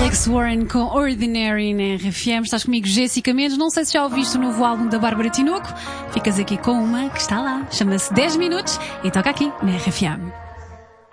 Alex Warren com Ordinary na RFM. Estás comigo, Jéssica Mendes. Não sei se já ouviste o novo álbum da Bárbara Tinoco. Ficas aqui com uma que está lá. Chama-se 10 Minutos e toca aqui na RFM.